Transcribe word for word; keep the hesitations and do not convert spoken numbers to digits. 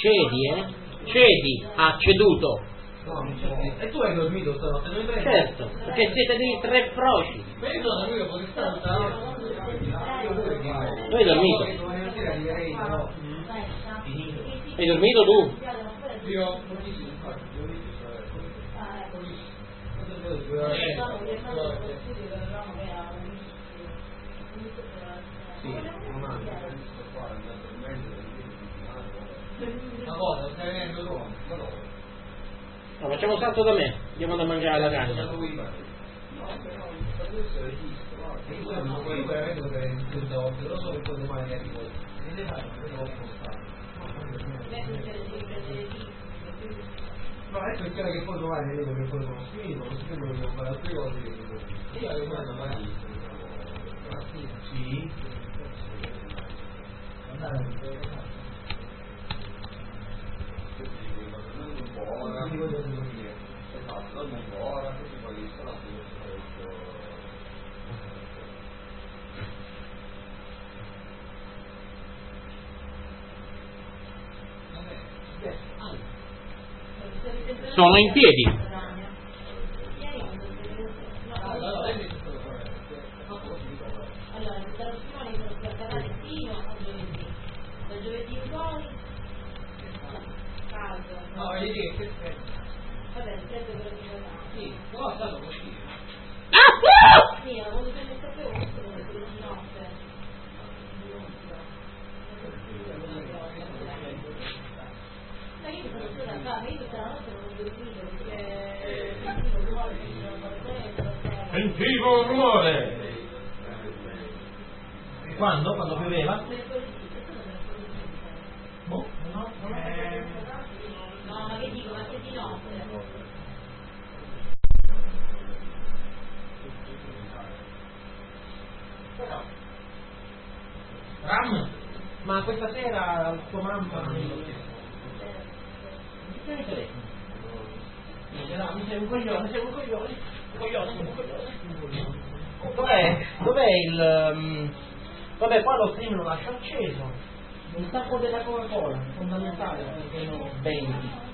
cedi, eh? Cedi, ha ceduto. No, e tu hai dormito stanotte? Certo, perché siete dei tre froci. Tu hai dormito? Hai dormito tu? Io una cosa, stai venendo tu? No, facciamo salto da me, andiamo da mangiare alla cagna. No, però non puoi veramente sapere di questa volta, lo so che poi domani arrivo. E le fai, non lo posso stare. No, ecco è chiaro che poi domani arrivo che poi sono finito, così che volevo fare altre cose. Io avevo mai da fare. Sì. Andare un po' ora, ti voglio dire. Esatto, un po' ora, così poi sarà Sono in piedi. no, vedi che vabbè, sì, no, è stato così. Sì, ho avuto sempre proprio di notte. Ma io sono stata qua, ma io tutta la notte non ho dormito perché sentivo un rumore. Quando? Quando pioveva? Boh, no, no, ma che dico, ma che di notte? Ram, ma questa sera tua mamma mi tieni il telefono? Mi sei un coglione, sei un coglione, un coglione, un coglione. Dov'è? Dov'è il... Um... Vabbè, qua lo stream lo lascio acceso. Un tappo della Coca-Cola, fondamentale perché non bevi.